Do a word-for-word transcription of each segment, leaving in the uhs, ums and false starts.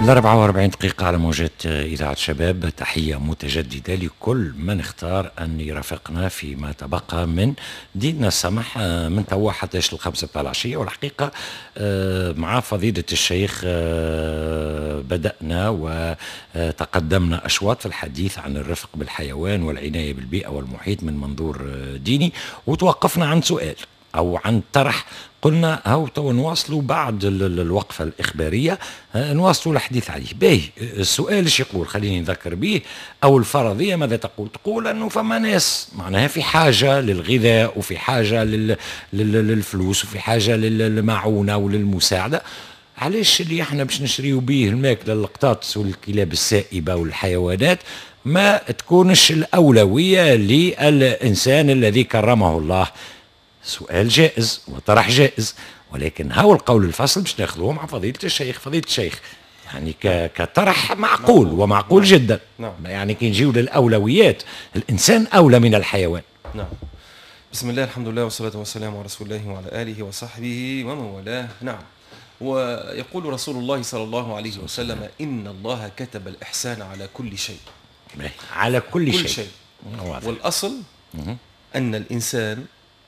الأربعة وأربعين دقيقة على موجات إذاعة شباب. تحية متجددة لكل من اختار أن يرافقنا فيما تبقى من ديننا السمح من توا حتى الخمسة بتاع العشية. والحقيقة مع فضيلة الشيخ بدأنا وتقدمنا أشواط في الحديث عن الرفق بالحيوان والعناية بالبيئة والمحيط من منظور ديني، وتوقفنا عن سؤال أو عن طرح. قلنا هاو تو نواصلوا بعد الوقفة الإخبارية نواصلوا الحديث عليه. باهي السؤال ايش يقول؟ خليني نذكر به. أو الفرضية ماذا تقول؟ تقول أنه فما ناس معناها في حاجة للغذاء وفي حاجة لل... لل... للفلوس وفي حاجة للمعونة وللمساعدة. علاش اللي احنا باش نشريو به الماكلة للقطاط والكلاب السائبة والحيوانات ما تكونش الأولوية للإنسان الذي كرمه الله؟ سؤال جائز وطرح جائز، ولكن هاو القول الفصل باش ناخذوه مع فضيلة الشيخ. فضيلة الشيخ يعني كطرح معقول ومعقول نعم. جدا نعم. يعني كي نجيو للأولويات الإنسان أولى من الحيوان. نعم. بسم الله الحمد لله والصلاة والسلام على رسول الله وعلى آله وصحبه ومن والاه. نعم. ويقول رسول الله صلى الله عليه وسلم: إن الله كتب الإحسان على كل شيء. على كل, كل شيء, شيء. والأصل م- أن الإنسان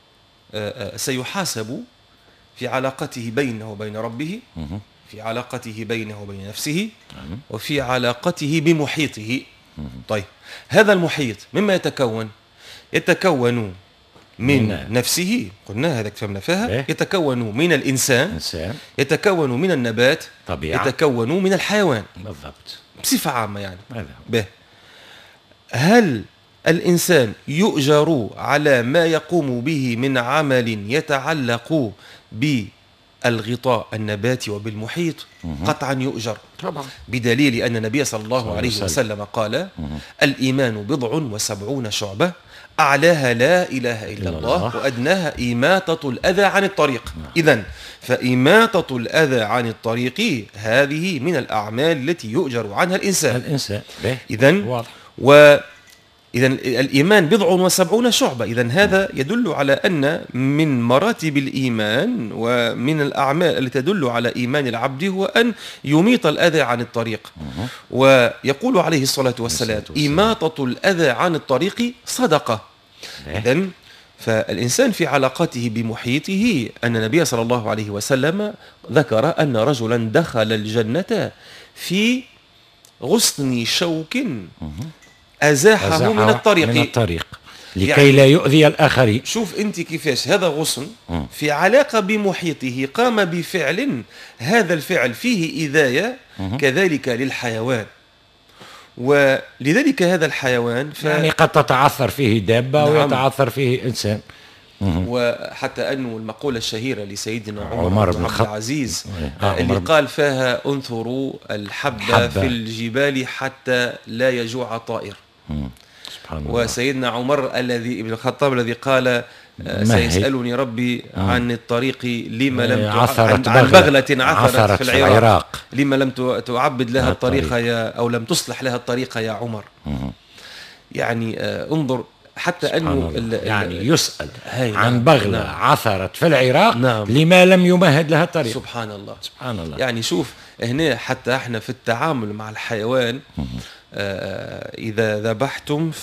سيحاسب في علاقته بينه وبين ربه، في علاقته بينه وبين نفسه، وفي علاقته بمحيطه. طيب هذا المحيط مما يتكون؟ يتكون من, من نفسه، قلنا هذا فهمنا فيها، يتكون من الإنسان، يتكون من النبات، طبيعة. يتكون من الحيوان بالضبط بصفة عامة يعني. به هل الإنسان يؤجر على ما يقوم به من عمل يتعلق بالغطاء النباتي وبالمحيط؟ قطعا يؤجر طبعا، بدليل أن النبي صلى الله عليه وسلم قال: الإيمان بضع وسبعون شعبة، أعلاها لا إله إلا الله وأدناها إماتة الأذى عن الطريق. إذن فإماتة الأذى عن الطريق هذه من الأعمال التي يؤجر عنها الإنسان الإنسان إذن واضح. و إذن الإيمان بضع وسبعون شعبة. إذن هذا يدل على أن من مراتب الإيمان ومن الأعمال التي تدل على إيمان العبد هو أن يميط الأذى عن الطريق. ويقول عليه الصلاة والسلام: إماطة الأذى عن الطريق صدقة. إذن فالإنسان في علاقته بمحيطه، أن النبي صلى الله عليه وسلم ذكر أن رجلا دخل الجنة في غصن شوك أزاحه, أزاحه من الطريق من الطريق لكي يعني لا يؤذي الآخرين. شوف أنت كيفاش هذا غصن في علاقة بمحيطه قام بفعل، هذا الفعل فيه إيذاية كذلك للحيوان، ولذلك هذا الحيوان ف... يعني قد تتعثر فيه دابة نعم. ويتعثر فيه إنسان. وحتى أنه المقولة الشهيرة لسيدنا عمر, عمر بن عبد العزيز آه اللي قال فيها: انثروا الحبة في الجبال حتى لا يجوع طائر. سبحان الله. وسيدنا عمر الذي ابن الخطاب الذي قال: سيسألني ربي عن الطريق لما لم عثرت عن بغلة عثرت, عثرت في العراق, العراق لما لم تعبد لها الطريق يا أو لم تصلح لها الطريق يا عمر. يعني آه انظر حتى أنه يعني يسأل عن بغلة نعم. عثرت في العراق نعم. لما لم يمهد لها الطريق. سبحان الله سبحان الله. يعني شوف هنا حتى احنا في التعامل مع الحيوان آه إذا ذبحتم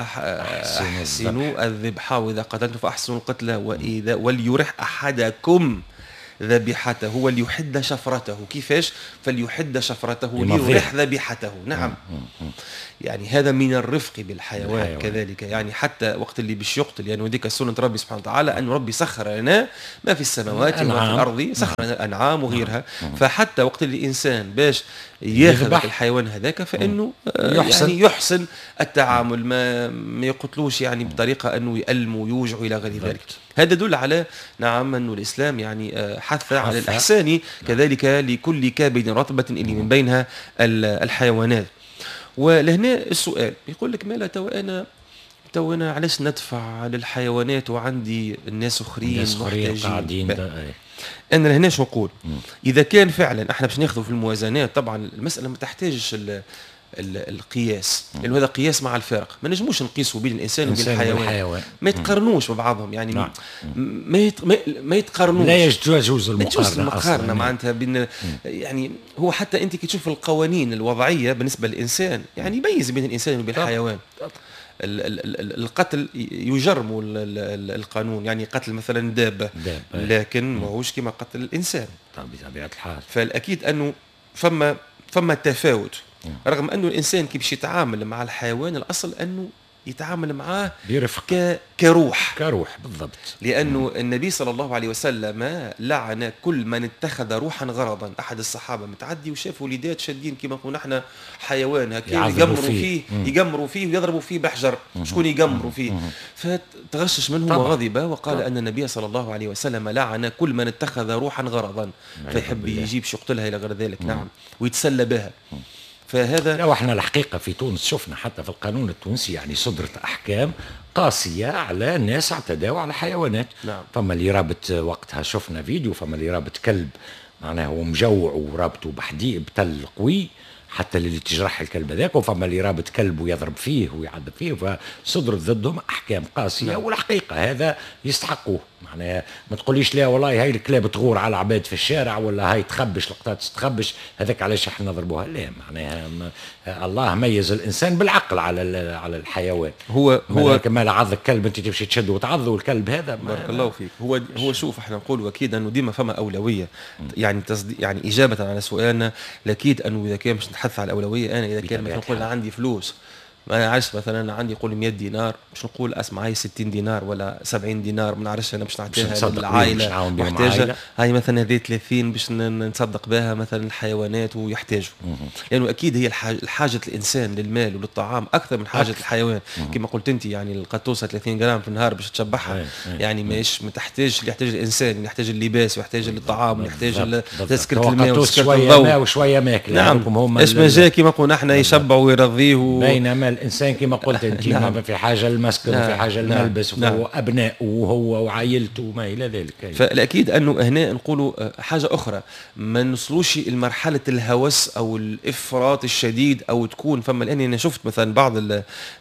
فأحسنوا الذبح، وإذا قتلتم فأحسنوا القتل، وإذا وليرح أحدكم ذبيحته وليحد شفرته. كيفاش؟ فليحد شفرته ليرح ذبيحته. نعم. يعني هذا من الرفق بالحيوان الحيوان. كذلك يعني حتى وقت اللي باش يقتل، يعني وديك سنة ربي سبحانه وتعالى أن ربي سخر لنا ما في السماوات وما في الأرض، سخر لنا الأنعام وغيرها. فحتى وقت اللي الإنسان باش ياخذ الحيوان هذاك فإنه يحسن. يعني يحسن التعامل، ما ما يقتلوش يعني بطريقة أنه يألم ويوجع إلى غير ذلك. هذا يدل على نعم أنه الإسلام يعني حث على الإحسان كذلك لكل كابد رطبة اللي من بينها الحيوانات. ولهنا السؤال يقول لك: مالا تو أنا تو أنا علاش ندفع للحيوانات وعندي الناس أخرين محتاجين؟ أنا لهنا شو نقول؟ إذا كان فعلا احنا باش ناخذوا في الموازنات، طبعا المسألة ما تحتاجش القياس، لانه هذا قياس مع الفارق. ما نجموش نقيسوا بين الانسان وبين الحيوان. الحيوان ما يتقارنوش ببعضهم يعني. نعم. ما يت... ما يتقارنوش، لا يجوز المقارنه. المقارنه معناتها بين يعني هو حتى انت كي تشوف القوانين الوضعيه بالنسبه للانسان يعني يميز بين الانسان وبين الحيوان. القتل يجرم القانون، يعني قتل مثلا دابة، لكن ماهوش كما قتل الإنسان بطبيعة الحال. فالأكيد أنه فما فما تفاوت، رغم أنه الإنسان كي باش يتعامل مع الحيوان الأصل أنه يتعامل معاه برفق ك... كروح كروح بالضبط. لأنه مم. النبي صلى الله عليه وسلم لعن كل من اتخذ روحا غرضا. أحد الصحابة متعدي وشاف وليدات شادين كما نقولوا نحن حيوان هكا يقمروا فيه, فيه يقمروا فيه ويضربوا فيه بحجر، شكون يقمروا فيه؟ فتغشش منهم طبعا. وغضب وقال طبعا. أن النبي صلى الله عليه وسلم لعن كل من اتخذ روحا غرضا، فيحب يجيب يقتلها إلى غير ذلك. مم. نعم، ويتسلى بها. مم. فهذا لا، واحنا الحقيقه في تونس شفنا حتى في القانون التونسي يعني صدرت احكام قاسيه على ناس اعتداوا على حيوانات. نعم. فما اللي رابط وقتها شفنا فيديو، فما اللي رابط كلب معناها هو مجوع ورابطه بحديد بتل قوي حتى اللي تجرح الكلب هذاك، وفما اللي رابط كلب ويضرب فيه ويعذب فيه، فصدرت ضدهم احكام قاسيه. نعم. والحقيقه هذا يستحقوه، معناها ما تقوليش لا والله هاي الكلاب تغور على العباد في الشارع ولا هاي تخبش لقطات تخبش هذاك علاش احنا نضربوها. لا، معناها الله ميز الانسان بالعقل على على الحيوان. هو هو كما لا عض الكلب انت تمشي تشد وتعض، والكلب هذا بارك الله فيك. هو هو شوف احنا نقولوا اكيد انه ديما فما اولويه، يعني تصديق يعني اجابه على سؤالنا، اكيد انه اذا كان باش نتحدث على الاولويه، انا اذا كان مثلا نقول عندي فلوس، انا عايش مثلا انا عندي يقول مية دينار، مش نقول اسمع هاي ستين دينار ولا سبعين دينار ما نعرفش انا باش نعطيها للعائله محتاجه، هاي مثلا هذه ثلاثين باش نتصدق بها مثلا الحيوانات ويحتاجوا، لانه يعني اكيد هي حاجه الانسان للمال وللطعام اكثر من حاجه أكثر. الحيوان. كما قلت انت يعني القطوسه ثلاثين جرام في النهار باش تشبعها، يعني ماهيش ما تحتاج اللي يحتاج الانسان، يحتاج اللباس ويحتاج الطعام ويحتاج تسكره الماء وتسكره الضوء وشويه ماكله. نعم، هم ايش ما جا كما قلنا احنا يشبع ويرضيه، بينما الانسان كما قلت انت نعم. في حاجه المسكن نعم. وفي حاجه الملبس نعم. وهو ابناء وهو وعائلته وما الى ذلك. فالاكيد انه هنا نقولوا حاجه اخرى، ما نوصلوش لمرحله الهوس او الافراط الشديد، او تكون فما الان انا شفت مثلا بعض ال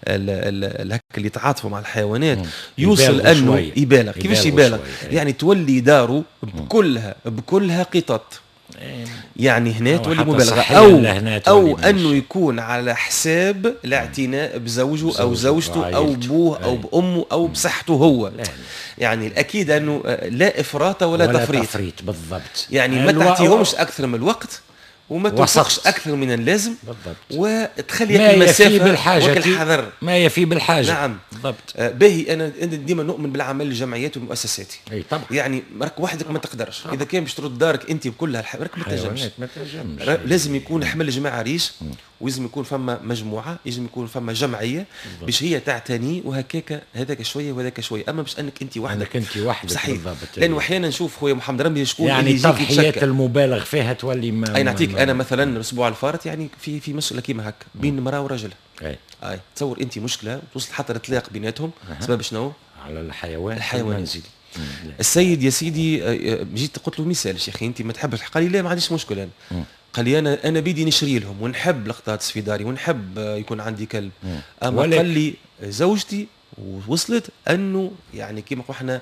ال هكا اللي يتعاطفوا مع الحيوانات مم. يوصل انه يبالغ. كيفاش يبالغ؟ يعني تولي داره بكلها بكلها قطط، يعني هنا تولي مبالغه، او او انه يكون على حساب الاعتناء بزوجه او زوجته او بوه او بامه او بصحته هو. يعني الاكيد انه لا افراط ولا, ولا تفريط. تفريط بالضبط، يعني ما تعطيهمش اكثر من الوقت وما تنفقش اكثر من اللازم بالضبط، وتخلي المسافه وكالحذر ما يفي بالحاجه. نعم بالضبط. آه باهي انا ديما نؤمن بالاعمال الجمعيات والمؤسسات. اي طبعا، يعني راك وحدك ما تقدرش طبعا. اذا كان باش ترد دارك انت بكلها الح... راك ما تنجمش، لازم يكون حمل الجماعه ريش، ولازم يكون فما مجموعه، لازم يكون فما جمعيه باش هي تعتني وهكاك، هذاك شويه وهذاك شويه، اما باش انك انت وحدك انت وحدك صحيح. لانه احيانا نشوف خويا محمد رمي شكون يعني التضحيات المبالغ فيها تولي ما اي نعطيك انا مثلا الاسبوع الفارط يعني في في مساله كيما هكا بين مراه ورجل. اي اي تصور انت مشكله توصل حتى الطلاق بيناتهم سبب شنو؟ على الحيوان الحيوان المنزلي. السيد يا سيدي جيت قلت له مثال شيخي انت ما تحبش، قال لي لا ما عنديش مشكله انا. قال لي انا انا بيدي نشري لهم ونحب لقطات في داري ونحب يكون عندي كلب، اما قال لي زوجتي ووصلت انه يعني كيما نقولوا احنا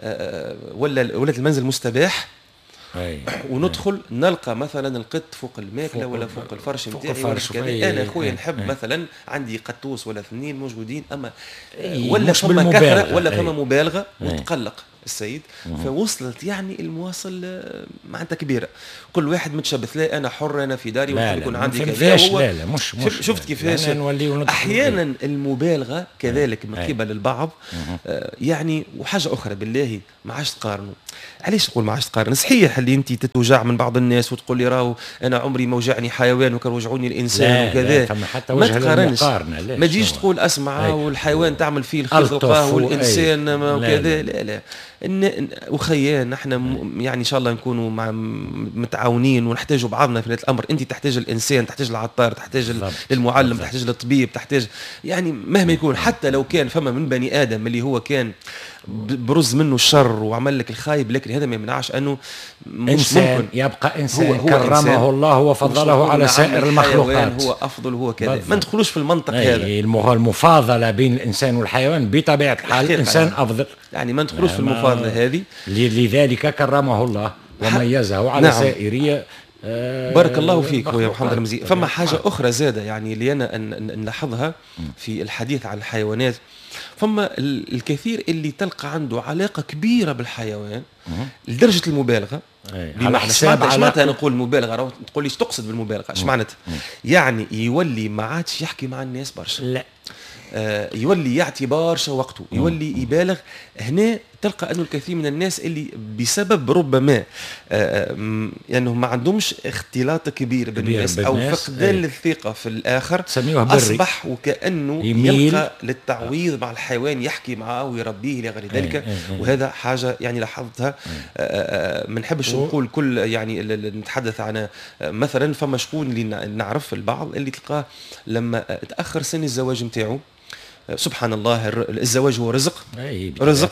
ولا ولات المنزل مستباح، أي. وندخل أي. نلقى مثلا القط فوق الماكله فوق ولا فوق الفرش نتاعي، انا خويا نحب أي. مثلا عندي قطوس ولا اثنين موجودين، اما أي. ولا فما كثره ولا فما مبالغه وتقلق السيد. مم. فوصلت يعني المواصل معناتها كبيره، كل واحد متشبث، لا انا حر انا في داري ونحب يكون عندي كذا. هو لا لا مش, مش شفت كيفاش احيانا المبالغه كذلك من قبل البعض. آه يعني وحاجه اخرى بالله ما عادش تقارنوا. علاش نقول ما عادش تقارن؟ صحيح اللي انت تتوجع من بعض الناس وتقول لي راهو انا عمري ما وجعني حيوان وكان وجعوني الانسان وكذا، ما تقارنش. ما تجيش تقول اسمع والحيوان تعمل فيه الخلق والانسان وكذا، لا لا ان وخيان نحن يعني ان شاء الله نكونوا مع متعاونين ونحتاجوا بعضنا في هذا الامر. انت تحتاج الانسان، تحتاج العطار، تحتاج المعلم، تحتاج الطبيب، تحتاج يعني مهما يكون، حتى لو كان فما من بني ادم اللي هو كان برز منه الشر وعمل لك الخايب، لكن هذا ما يمنعش انه مش إنسان ممكن يبقى انسان هو هو كرمه إنسان الله وفضله على سائر المخلوقات. هو افضل، هو كذا، ما ندخلوش في المنطق هذا. المفاضله بين الانسان والحيوان بطبيعه الحال الانسان يعني. افضل، يعني ما ندخلوش في المفاضله هذه. لذلك كرمه الله وميزه على نعم. سائر. آه بارك الله فيك خويا محمد رمزي. فما حاجه اخرى زاده يعني اللي انا نلاحظها في الحديث عن الحيوانات، فما الكثير اللي تلقى عنده علاقه كبيره بالحيوان لدرجه المبالغه. على حساب ايش معناتها نقول مبالغه؟ تقول لي ايش تقصد بالمبالغه؟ ايش معناتها؟ يعني يولي ما عادش يحكي مع الناس برشا، لا آه يولي يعطي برشا وقته، يولي يبالغ. هنا تلقى انه الكثير من الناس اللي بسبب ربما آه يعني ما عندهمش اختلاط كبير بالناس او فقدان الثقه في الاخر، اصبح وكانه يلقى للتعويض مع الحيوان، يحكي معه ويربيه الى غير ذلك. وهذا حاجه يعني لاحظتها. ما نحبش نقول كل يعني نتحدث عن مثلا فما شكون اللي نعرف البعض اللي تلقاه لما تاخر سن الزواج نتاعو، سبحان الله الزواج هو رزق، رزق،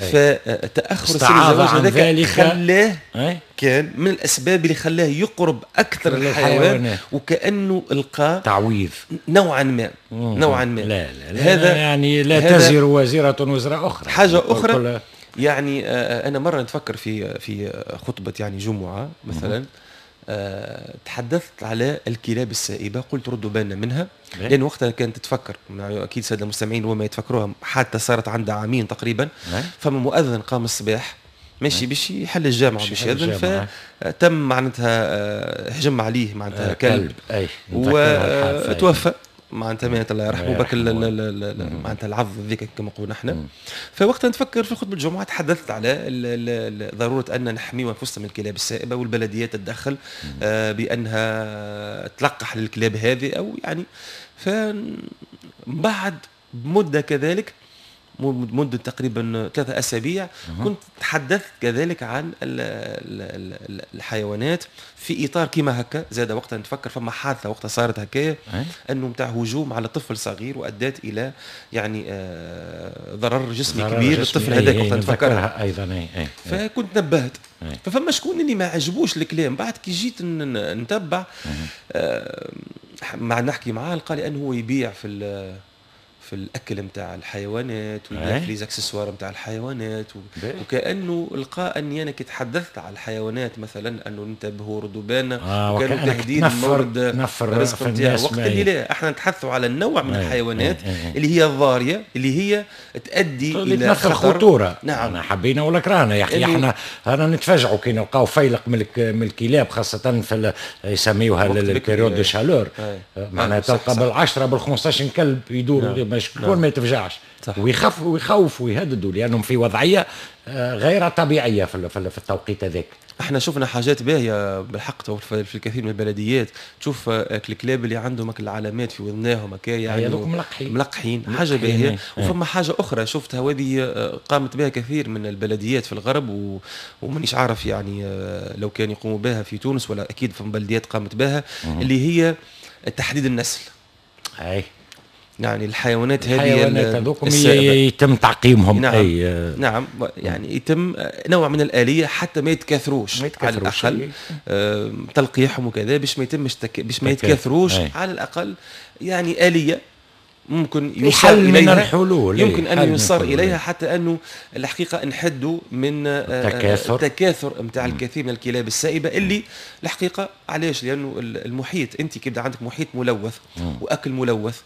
فتأخر سن الزواج هذاك خلاه كان من الأسباب اللي خلاه يقرب أكثر للحيوان، وكأنه القى تعويض نوعا ما نوعا ما. لا لا, لا هذا يعني لا تزر وازرة وزر أخرى. حاجة أخرى يعني أنا مرة نتفكر في في خطبة يعني جمعة مثلا، أه تحدثت على الكلاب السائبة، قلت ردوا بالنا منها، لأن وقتها كانت تتفكر أكيد سادة المستمعين وما يتفكروها، حتى صارت عندها عامين تقريبا. فما مؤذن قام الصباح ماشي باش يحل الجامعة باش يأذن، فتم معناتها هجم عليه معناتها كلب وتوفى معناتها مات الله يرحمه بك معناتها العض ذيك كما قلنا احنا. فوقتها نتفكر في خطبه الجمعه تحدثت على ضروره ان نحمي انفسنا من الكلاب السائبه، والبلديات تتدخل آه بانها تلقح للكلاب هذه او يعني. فبعد مده كذلك مدة تقريبا ثلاثة أسابيع كنت تحدثت كذلك عن الحيوانات في إطار كيما هكا. زاد وقتها نتفكر فما حادثة وقتها صارت هكايا أنه متاع هجوم على طفل صغير وأدت إلى يعني آه ضرر جسمي ضرر كبير للطفل هذاك وقتها نتفكرها أيضا. فكنت نبهت. ففما شكون اللي ما عجبوش الكلام بعد كي جيت نتبع آه مع نحكي معاه قال لي أنه هو يبيع في في الاكل نتاع الحيوانات ويبيع في ليزاكسسوار نتاع الحيوانات و... وكانه لقى اني انا كي تحدثت على الحيوانات مثلا انه انتبهوا ردوا بالنا آه وكانوا تهديد المورد الرزق نتاعو، وقت اللي لا احنا نتحدثوا على النوع من الحيوانات اللي هي الضاريه اللي هي تؤدي الى خطر خطوره. نعم احنا حبينا ولا كرهنا يا اخي، احنا انا نتفاجئوا كي نلقاو فيلق من من الكلاب خاصه في يسميوها البيريود دو شالور، معناها تلقى بالعشرة بالخمسطاش كلب يدوروا شكون ما يتفجعش ويخاف ويخوف ويهددوا لانهم في وضعيه غير طبيعيه في في التوقيت هذاك. احنا شفنا حاجات باهيه بالحق في الكثير من البلديات، تشوف الكلاب اللي عندهم العلامات في وذناهم هكايا يعني ملقحين ملقحين حاجه باهيه. وفما حاجه اخرى شفتها وهذه قامت بها كثير من البلديات في الغرب و... ومانيش عارف يعني لو كان يقوموا بها في تونس ولا اكيد في بلديات قامت بها، اللي هي تحديد النسل. اي يعني الحيوانات هذه الحيوانات هذوكم يتم تعقيمهم. نعم أي نعم يعني يتم نوع من الآلية حتى ما يتكاثروش على الأقل آه تلقيحهم وكذا باش ما يتمش تك... باش ما يتكاثروش أي. على الأقل يعني آلية ممكن يوصل إليها من الحلول يمكن أن يوصل إليها حتى أنه الحقيقة نحدوا من التكاثر التكاثر نتاع الكثير من الكلاب السائبة اللي الحقيقة علاش؟ لأنه المحيط أنت كيبدا عندك محيط ملوث وأكل ملوث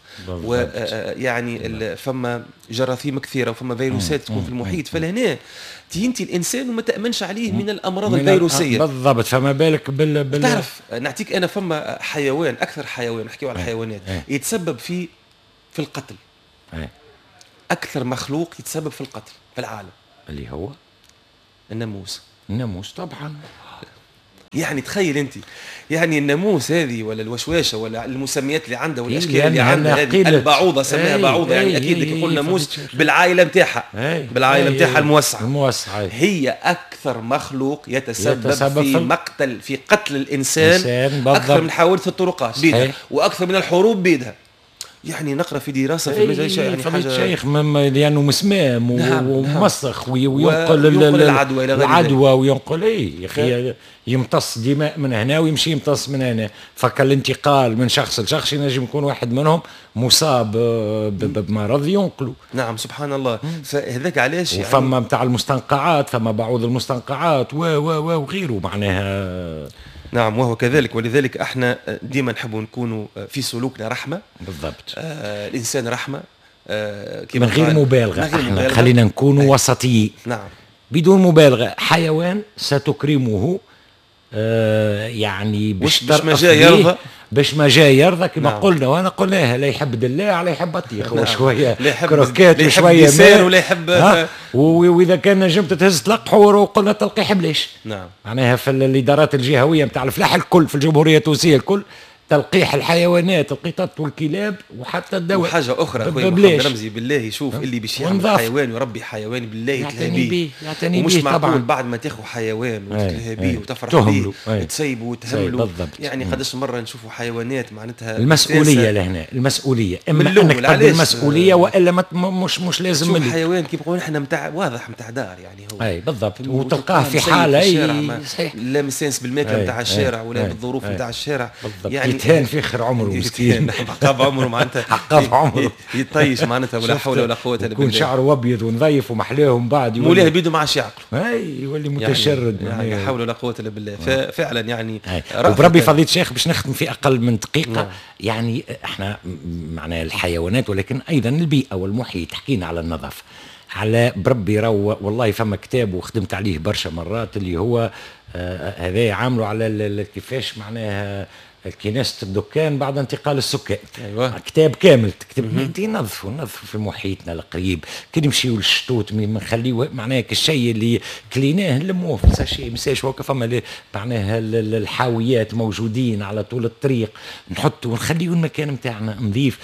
ويعني فما جراثيم كثيرة وفما فيروسات تكون في المحيط، فلهنا انت الانسان وما تامنش عليه من الامراض الفيروسيه بالضبط. فما بالك بال, بال... تعرف نعطيك انا فما حيوان اكثر حيوان نحكيو على الحيوانات يتسبب في في القتل. أي. أكثر مخلوق يتسبب في القتل في العالم اللي هو الناموس. الناموس طبعا يعني تخيل انت، يعني الناموس هذه ولا الوشواشه ولا المسميات اللي عندها والاشكال إيه اللي عندها هذه، البعوضه سماها ايه بعوضه، يعني ايه اكيد ايه يقول ايه ناموس بالعائله نتاعها، ايه بالعائله ايه نتاعها ايه الموسعه الموسعه. هي اكثر مخلوق يتسبب, يتسبب في, في مقتل في قتل الانسان إنسان اكثر من حوادث الطرقات بيدها، صحيح. واكثر من الحروب بيدها. يعني نقرا في دراسه في المجال ايه يعني حاجه الشيخ لانه مسمام نعم ومسخ نعم. وينقل وينقل العدوى الى غير العدوى وينقل ايه يا اخي، يمتص دماء من هنا ويمشي يمتص من هنا. فكالانتقال من شخص لشخص ينجم يكون واحد منهم مصاب بمرض ينقله. نعم سبحان الله. فهذاك علاش يعني وفما بتاع المستنقعات، فما بعوض المستنقعات و و وغيره معناها. نعم وهو كذلك. ولذلك احنا ديما نحب نكونوا في سلوكنا رحمه بالضبط. آه الانسان رحمه آه من غير مبالغه، احنا مبالغة. خلينا نكونوا وسطيين. نعم بدون مبالغه. حيوان ستكرمه آه يعني باش ما جاي يرضى، باش ما جاي يرضى كما نعم. قلنا وانا قلناها، لا يحب دلاه على يحب بطيخ نعم. وشويه كروكات وشويه ماء ولا يحب، واذا كان نجمت تهز تلقحه وقلنا تلقيح بلاش. نعم معناها في الادارات الجهويه نتاع الفلاحه الكل في الجمهوريه التونسيه الكل تلقيح الحيوانات القطط والكلاب وحتى الدواء. وحاجه اخرى اخوي محمد رمزي بالله، شوف اللي باش يعمل حيوان ويربي حيوان بالله يعتني بيه، يعتني ومش بيه معقول طبعا. بعد ما تاخذ حيوان وتلهى بيه وتفرح بيه تسيبه وتهمله. يعني قداش مره نشوفوا حيوانات معناتها المسؤوليه لهنا، المسؤوليه اما انك تقبل المسؤوليه والا مش مش لازم. شوف حيوان كيف نقول احنا نتاع واضح نتاع دار يعني هو اي بالضبط، وتلقاه في حاله صحيح لا مسانس بالماكله نتاع الشارع ولا بالظروف نتاع الشارع. يعني يتهان في اخر عمره مسكين، عقاب عمره معناتها عقاب عمره يطيش معناتها ولا حول ولا قوه الا بالله. يكون شعره ابيض ونظيف ومحلاه ومن بعد مولاه بيده ما عادش يعقله، اي يولي متشرد. يعني لا حول ولا قوه الا بالله. ففعلا يعني وبربي فضيله الشيخ باش نختم في اقل من دقيقه. نعم. يعني احنا معناها الحيوانات ولكن ايضا البيئه والمحيط. حكينا على النظافه، على بربي رو والله فما كتاب وخدمت عليه برشا مرات اللي هو آه هذا عامله على كيفاش معناها كناسة الدكان بعد انتقال السكان. أيوة. كتاب كامل تكتب نظفوا نظفوا في محيطنا القريب، كي نمشيو للشتوت ما نخليوه معناها الشيء اللي كليناه نلموه في ساشي مساش وكا فما معناها الحاويات موجودين على طول الطريق نحطوا ونخليو المكان نتاعنا نظيف.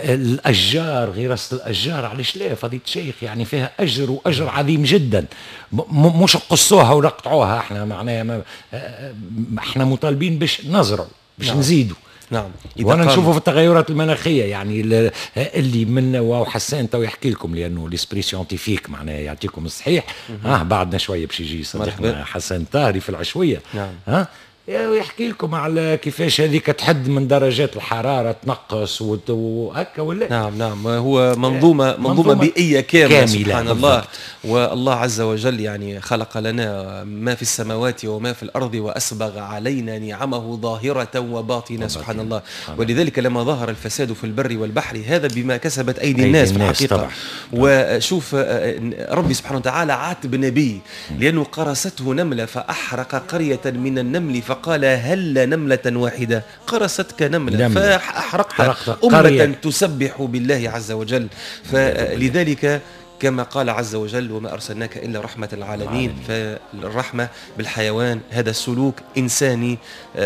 الاشجار غراسة الاشجار علاش لا فضيلة الشيخ يعني فيها اجر واجر عظيم جدا. مش نقصوها ونقطعوها، احنا معناها احنا مطالبين باش نزرعوا باش نعم. نزيدوا. نعم. وانا نشوفه في التغيرات المناخيه يعني اللي من وحسان تو يحكي لكم لانه ليسبري سيانتيفيك معناها يعطيكم الصحيح. اه بعدنا شويه باش يجي صديقنا حسن طاهري في العشويه. نعم. ها آه ويحكي لكم على كيفاش هذيك تحد من درجات الحراره تنقص وهكا ولا. نعم نعم هو منظومه منظومه, منظومة بيئيه كامله, كاملة سبحان بالضبط. الله. والله عز وجل يعني خلق لنا ما في السماوات وما في الارض واسبغ علينا نعمه ظاهره وباطنه سبحان الله. ولذلك لما ظهر الفساد في البر والبحر هذا بما كسبت ايدي الناس في الحقيقه طبعا. وشوف ربي سبحانه وتعالى عاتب نبي لانه قرصته نمله فاحرق قريه من النمل قال هل نملة واحدة قرصتك نملة فأحرقت أمة قرية. تسبح بالله عز وجل. فلذلك كما قال عز وجل وما أرسلناك إلا رحمة العالمين. فالرحمة بالحيوان هذا السلوك إنساني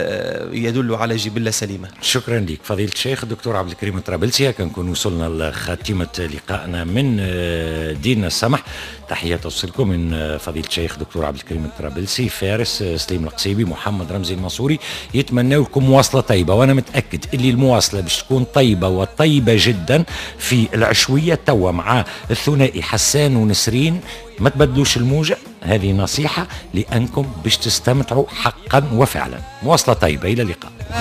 يدل على جبلة سليمة. شكرا لك فضيلة الشيخ الدكتور عبد الكريم الطرابلسي. كنكون وصلنا لخاتمة لقائنا من ديننا السمح. تحية توصلكم من فضيلة الشيخ دكتور عبد الكريم الطرابلسي، فارس سليم القصيبي، محمد رمزي المنصوري. يتمنى لكم مواصلة طيبة، وأنا متأكد اللي المواصلة باش تكون طيبة وطيبة جدا في العشوية توا مع الثنائي حسان ونسرين. ما تبدلوش الموجة، هذه نصيحة لأنكم باش تستمتعوا حقا وفعلا. مواصلة طيبة، إلى اللقاء.